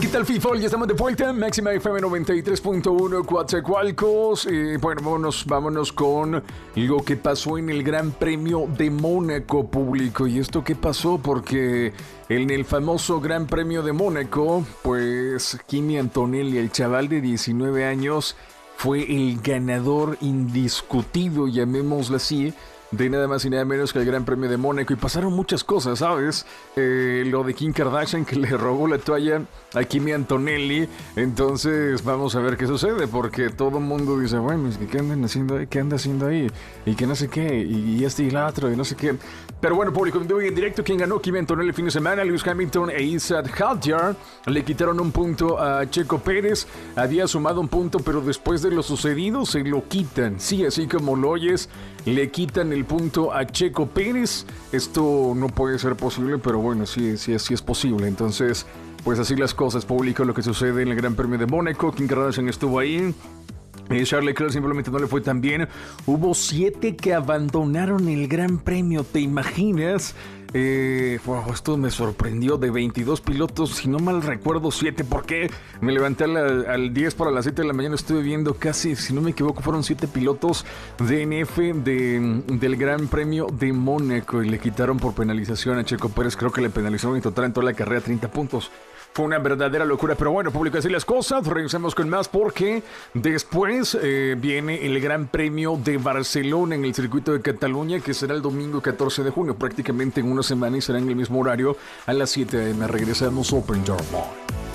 tal, FIFA? Ya estamos de vuelta. Máxima FM 93.1 Coatzacoalcos. Bueno, vámonos con lo que pasó en el Gran Premio de Mónaco, público. ¿Y esto qué pasó? Porque en el famoso Gran Premio de Mónaco, pues Kimi Antonelli, el chaval de 19 años, fue el ganador indiscutido, llamémoslo así, de nada más y nada menos que el Gran Premio de Mónaco. Y pasaron muchas cosas, ¿sabes? Lo de Kim Kardashian, que le robó la toalla a Kimi Antonelli. Entonces vamos a ver qué sucede, porque todo el mundo dice, bueno, ¿qué andan haciendo ahí? ¿Qué anda haciendo ahí? Y que no sé qué, y este y la otro, y no sé qué. Pero bueno, público, en directo, ¿quién ganó? Kimi Antonelli el fin de semana. Lewis Hamilton e Isaac Hadjar le quitaron un punto a Checo Pérez. Había sumado un punto, pero después de lo sucedido se lo quitan. Sí, así como lo oyes, le quitan el punto a Checo Pérez. Esto no puede ser posible, pero bueno, sí es posible. Entonces, pues así las cosas, público, lo que sucede en el Gran Premio de Mónaco. Kim Kardashian estuvo ahí. Charles Leclerc simplemente no le fue tan bien. Hubo 7 que abandonaron el Gran Premio, ¿te imaginas? Wow, esto me sorprendió. De 22 pilotos, si no mal recuerdo, 7. ¿Por qué? Me levanté al 10 para las 7 de la mañana. Estuve viendo casi, si no me equivoco, fueron 7 pilotos DNF del Gran Premio de Mónaco. Y le quitaron por penalización a Checo Pérez. Creo que le penalizaron en total en toda la carrera 30 puntos. Fue una verdadera locura, pero bueno, público, así las cosas. Regresamos con más porque después viene el Gran Premio de Barcelona en el circuito de Cataluña, que será el domingo 14 de junio, prácticamente en una semana, y será en el mismo horario a las 7 a.m. Regresamos Open Door Boy.